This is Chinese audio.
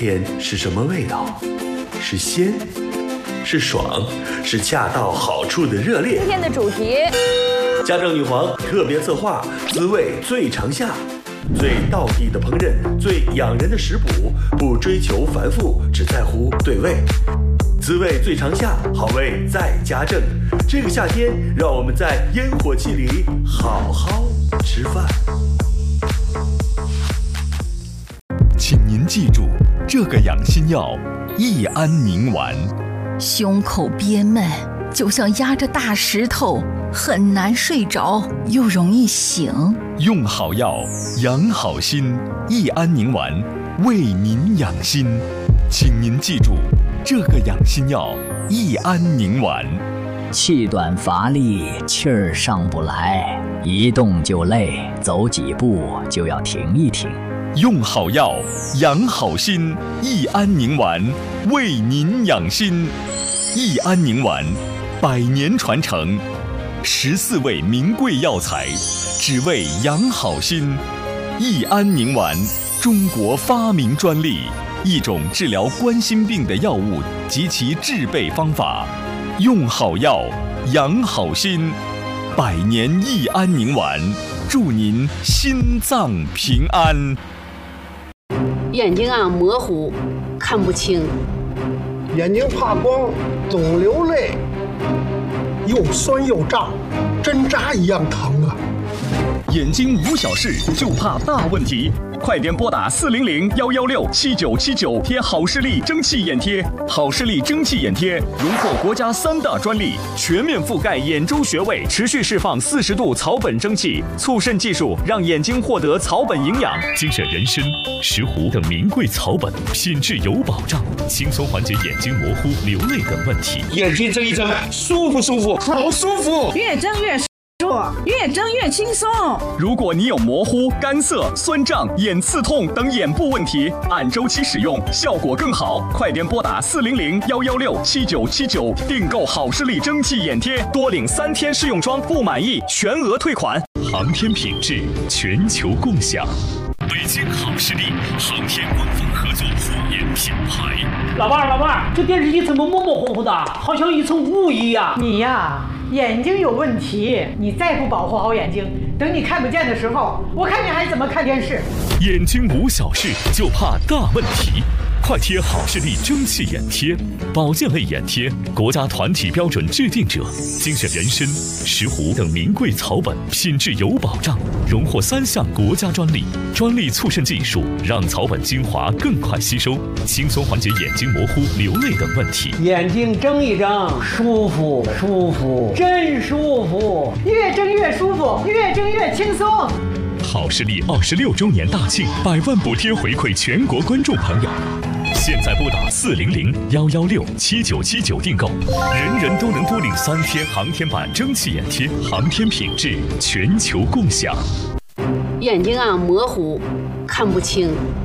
天是什么味道？是鲜，是爽，是恰到好处的热烈。 今天的主题， 家政女皇特别策划，滋味最长夏，最道地的烹饪，最养人的食谱，不追求繁复，只在乎对味。滋味最长夏，好味在家政。这个夏天，让我们在烟火气里好好吃饭。 请您记住，这个养心药益安宁丸。 胸口憋闷，就像压着大石头，很难睡着，又容易醒。 用好药，养好心，益安宁丸为您养心。请您记住，这个养心药益安宁丸。 气短乏力，气儿上不来，一动就累，走几步就要停一停。 用好药，养好心，益安宁丸为您养心。益安宁丸100年传承，14味名贵药材，只为养好心。益安宁丸，中国发明专利，一种治疗冠心病的药物及其制备方法。用好药，养好心，100年益安宁丸，祝您心脏平安。 眼睛模糊，看不清， 眼睛怕光，总流泪，又酸又胀，针扎一样疼啊！ 眼睛无小事，就怕大问题。快点拨打400-116-7979，贴好视力蒸汽眼贴。好视力蒸汽眼贴荣获国家3大专利，全面覆盖眼周穴位，持续释放40度草本蒸汽，促渗技术让眼睛获得草本营养。 精选人参、石斛等名贵草本，品质有保障，轻松缓解眼睛模糊、流泪等问题。 眼睛睁一睁，舒服，好舒服， 越睁越越睁越轻松。 如果你有模糊、干涩、酸胀、眼刺痛等眼部问题，按周期使用效果更好。快点拨打400-116-7979，订购好视力蒸汽眼贴，多领3天试用装，不满意全额退款。 航天品质，全球共享。北京好视力，航天官方合作护眼品牌。 老伴，这电视机怎么模模糊糊的，好像一层雾一样。 你呀，眼睛有问题，你再不保护好眼睛，等你看不见的时候，我看你还怎么看电视？ 眼睛无小事，就怕大问题。快贴好视力蒸汽眼贴，保健类眼贴，国家团体标准制定者，精选人参、石斛等名贵草本，品质有保障，荣获3项国家专利。专利促渗技术让草本精华更快吸收，轻松缓解眼睛模糊、流泪等问题。 眼睛睁一睁，舒服，真舒服， 越睁越舒服，越睁越轻松。 好视力26周年大庆，100万补贴回馈全国观众朋友。现在拨打400-116-7979订购，人人都能多领3天航天版蒸汽眼贴，航天品质全球共享。 眼睛模糊，看不清，